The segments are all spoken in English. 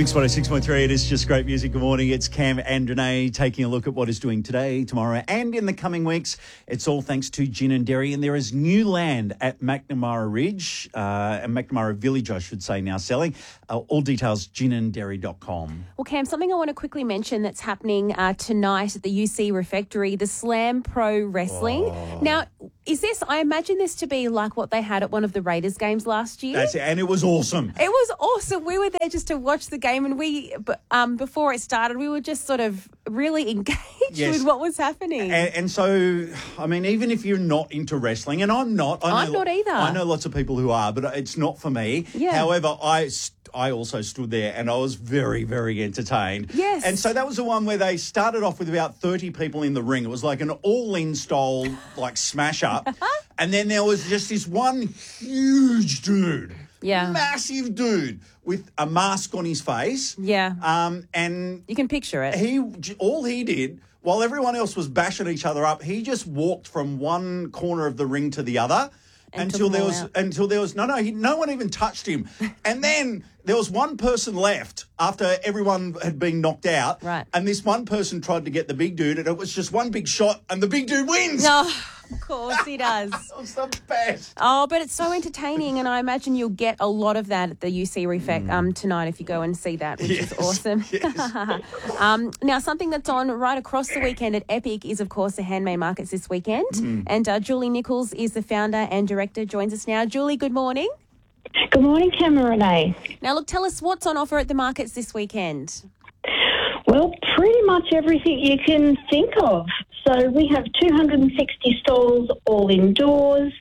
Mix 106.3, it is just great music. Good morning. It's Cam and Renee taking a look at what is doing today, tomorrow and in the coming weeks. It's all thanks to Gin and Dairy, and there is new land at McNamara Ridge, and McNamara Village, I should say, now selling. All details, ginanddairy.com. Well, Cam, something I want to quickly mention that's happening tonight at the UC Refectory, the Slam Pro Wrestling. Oh. Now, I imagine this to be like what they had at one of the Raiders games last year. That's it, and it was awesome. It was awesome. We were there just to watch the game, and before it started, we were just sort of really engaged with what was happening. And so, I mean, even if you're not into wrestling, and I'm not. I'm not either. I know lots of people who are, but it's not for me. Yeah. However, I also stood there and I was very, very entertained. Yes. And so that was the one where they started off with about 30 people in the ring. It was like an all-in style, like, smash-up. And then there was just this one huge dude. Yeah. Massive dude with a mask on his face. Yeah. And you can picture it. all he did, while everyone else was bashing each other up, he just walked from one corner of the ring to the other. Until there was no one even touched him. And then there was one person left after everyone had been knocked out. Right. And this one person tried to get the big dude, and it was just one big shot, and the big dude wins. No, of course he does. It was the best. Oh, but it's so entertaining, and I imagine you'll get a lot of that at the UC Refec tonight if you go and see that, which is awesome. Yes. Now, something that's on right across the weekend at Epic is, of course, the handmade markets this weekend. And Julie Nichols is the founder and director, joins us now. Julie, good morning. Good morning, Cam and Renee. Now, look, tell us what's on offer at the markets this weekend. Well, pretty much everything you can think of. So we have 260 stalls all indoors,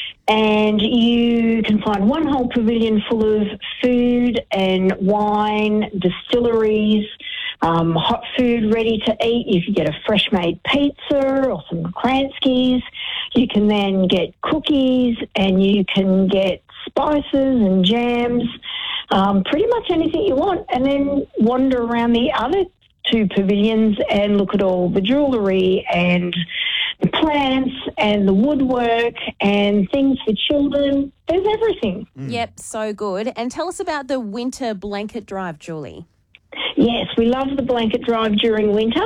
and you can find one whole pavilion full of food and wine, distilleries, hot food ready to eat. You can get a fresh-made pizza or some Kranskis. You can then get cookies, and you can get spices and jams, pretty much anything you want, and then wander around the other two pavilions and look at all the jewellery and the plants and the woodwork and things for children. There's everything. Yep, so good. And tell us about the winter blanket drive, Julie. Yes, we love the blanket drive during winter.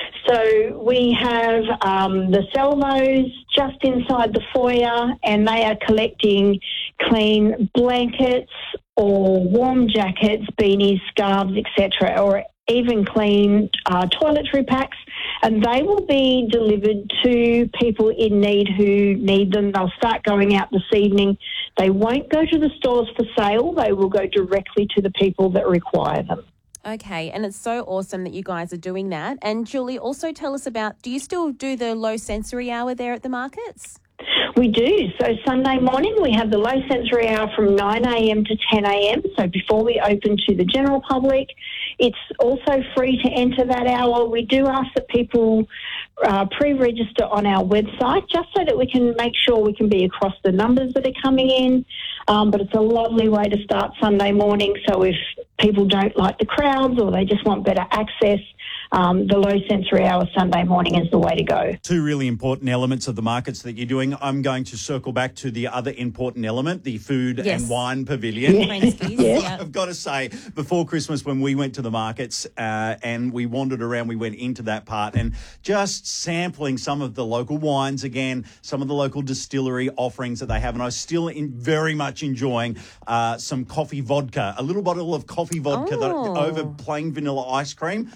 So we have the salvos just inside the foyer, and they are collecting clean blankets or warm jackets, beanies, scarves, etc., or even clean toiletry packs, and they will be delivered to people in need who need them. They'll start going out this evening. They won't go to the stores for sale. They will go directly to the people that require them. Okay, and it's so awesome that you guys are doing that. And Julie, also tell us about, do you still do the low sensory hour there at the markets? We do. So Sunday morning we have the low sensory hour from 9 a.m. to 10 a.m. So before we open to the general public, it's also free to enter that hour. We do ask that people pre-register on our website just so that we can make sure we can be across the numbers that are coming in. But it's a lovely way to start Sunday morning. So if people don't like the crowds or they just want better access, the low sensory hour Sunday morning is the way to go. Two really important elements of the markets that you're doing. I'm going to circle back to the other important element, the food and wine pavilion. I've got to say, before Christmas when we went to the markets and we wandered around, we went into that part and just sampling some of the local wines again, some of the local distillery offerings that they have. And I was still very much enjoying some coffee vodka, a little bottle of coffee vodka over plain vanilla ice cream.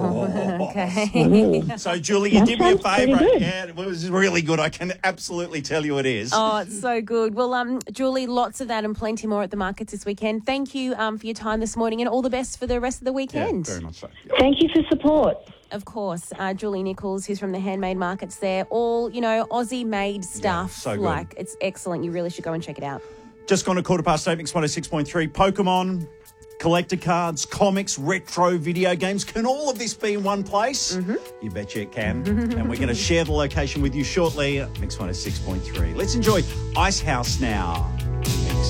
Okay. So, Julie, you did me a favour. Yeah, it was really good. I can absolutely tell you it is. Oh, it's so good. Well, Julie, lots of that and plenty more at the markets this weekend. Thank you for your time this morning and all the best for the rest of the weekend. Yeah, very much so. Yeah. Thank you for support. Of course, Julie Nichols, who's from the handmade markets there. All, Aussie-made stuff. Yeah, so good. Like, it's excellent. You really should go and check it out. Just gone to 8:15, Mix 106.3. Pokemon, collector cards, comics, retro video games. Can all of this be in one place? You betcha it can. And we're going to share the location with you shortly. Mix 106.3. Let's enjoy Ice House now.